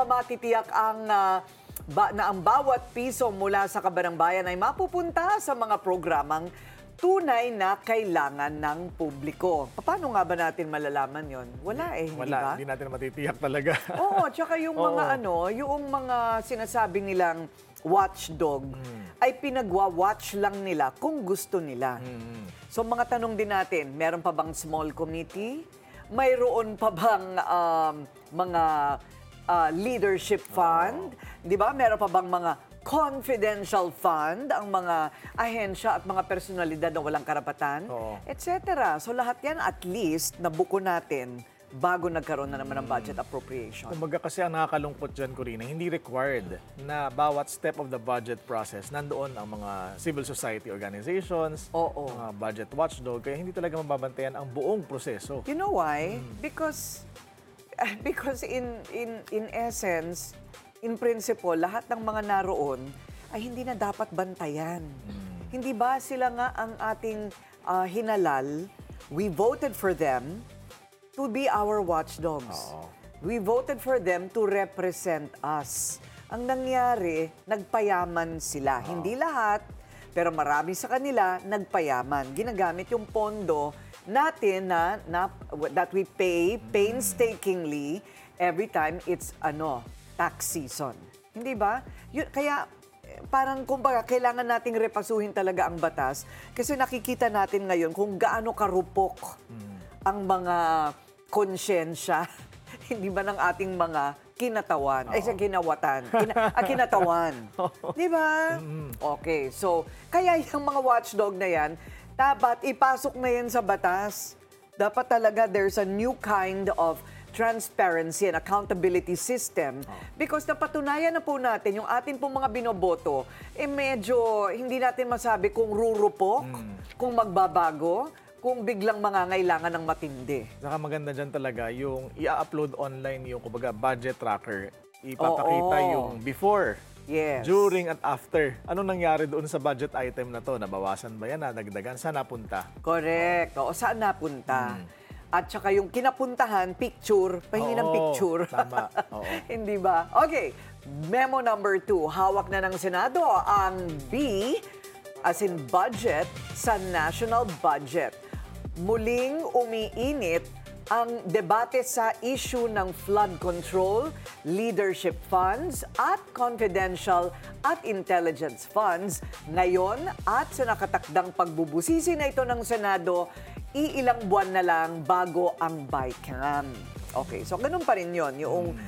matitiyak na ang bawat piso mula sa kabanang bayan ay mapupunta sa mga programang tunay na kailangan ng publiko. Paano nga ba natin malalaman yon? Wala eh, hindi ba? Hindi natin matitiyak talaga. Oo, tsaka yung mga yung mga sinasabi nilang watchdog ay pinagwa-watch lang nila kung gusto nila. So mga tanong din natin, meron pa bang small committee? Mayroon pa bang mga leadership fund? Di ba? Meron pa bang mga confidential fund ang mga ahensya at mga personalidad na walang karapatan? Etc. So lahat yan at least nabuko natin bago nagkaroon na naman ng budget appropriation. Kumbaga kasi ang nakakalungkot dyan, Corina, hindi required na bawat step of the budget process nandoon ang mga civil society organizations, mga budget watchdog, kaya hindi talaga mababantayan ang buong proseso. You know why? Because in essence, in principle, lahat ng mga naroon ay hindi na dapat bantayan. Hindi ba sila nga ang ating hinalal? We voted for them to be our watchdogs. We voted for them to represent us. Ang nangyari, nagpayaman sila. Hindi lahat, pero marami sa kanila nagpayaman. Ginagamit yung pondo natin that we pay painstakingly every time it's tax season. Hindi ba? Kaya parang kumbaga kailangan nating repasuhin talaga ang batas kasi nakikita natin ngayon kung gaano karupok ang mga konsyensya, hindi ba ng ating mga kinatawan, ginawatan, kinatawan. Di ba? Okay, so kaya yung mga watchdog na yan, dapat ipasok na yan sa batas. Dapat talaga there's a new kind of transparency and accountability system because napatunayan na po natin yung ating pong mga binoboto, medyo hindi natin masabi kung rurupok, kung magbabago, kung biglang mangangailangan ng matindi. Saka maganda dyan talaga yung i-upload online yung kumbaga budget tracker. Ipapakita yung before, during at after. Ano nangyari doon sa budget item na to? Nabawasan ba yan? Nadagdagan? Saan napunta? Correct. Saan napunta? At saka yung kinapuntahan, picture, pahingi ng picture. Tama. Hindi ba? Okay, memo number 2. Hawak na ng Senado ang B, as in budget, sa national budget. Muling umiinit ang debate sa issue ng flood control, leadership funds at confidential at intelligence funds. Ngayon at sa nakatakdang pagbubusisi na ito ng Senado, iilang buwan na lang bago ang BICAM. Okay, so ganun pa rin yun, yung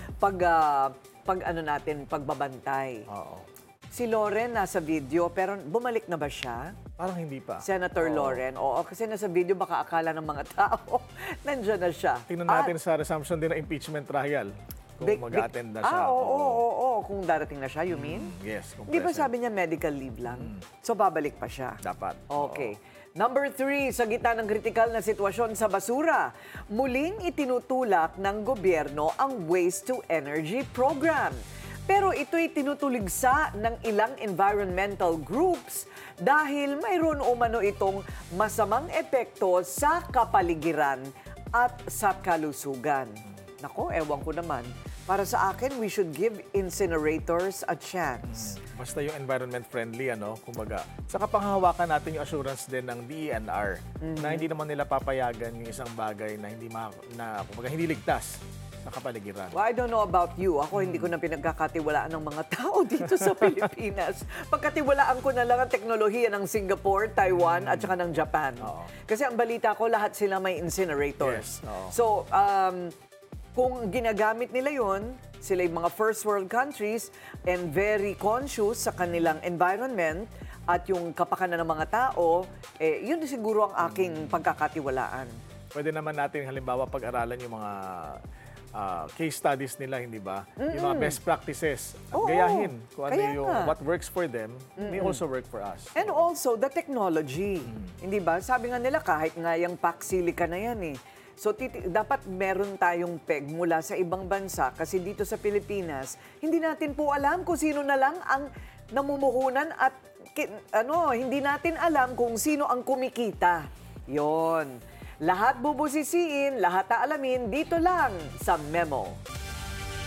pagbabantay. Si Loren nasa video, pero bumalik na ba siya? Parang hindi pa. Senator Loren. Oo, kasi nasa video baka akala ng mga tao, nandiyan na siya. Tingnan natin sa resumption din ng impeachment trial. Kung mag-attend na siya. Oo. Kung darating na siya, you mean? Yes. Di ba sabi niya medical leave lang? So babalik pa siya? Dapat. Okay. Number 3, sa gitna ng kritikal na sitwasyon sa basura, muling itinutulak ng gobyerno ang Waste to Energy Program. Pero ito'y tinutuligsa ng ilang environmental groups dahil mayroon umano itong masamang epekto sa kapaligiran at sa kalusugan. Nako, ewan ko naman. Para sa akin, we should give incinerators a chance. Basta yung environment friendly, kumbaga. Saka panghahawakan natin yung assurance din ng DENR na hindi naman nila papayagan yung isang bagay na kumbaga hindi ligtas sa kapaligiran. Well, I don't know about you. Ako hindi ko na pinagkakatiwalaan ng mga tao dito sa Pilipinas. Pagkatiwalaan ko na lang ang teknolohiya ng Singapore, Taiwan, at saka ng Japan. Kasi ang balita ko, lahat sila may incinerators. So, kung ginagamit nila yun, sila yung mga first world countries and very conscious sa kanilang environment at yung kapakanan ng mga tao, yun siguro ang aking pagkakatiwalaan. Pwede naman natin halimbawa pag-aralan yung mga case studies nila, hindi ba? Yung mga best practices. Gayahin kung ano yung what works for them, may also work for us. And also, the technology. Hindi ba? Sabi nga nila, kahit nga yung pack silica na yan So, dapat meron tayong peg mula sa ibang bansa kasi dito sa Pilipinas, hindi natin po alam kung sino na lang ang namumuhunan at hindi natin alam kung sino ang kumikita. Yon. Lahat bubusisiin, lahat aalamin dito lang sa Memo.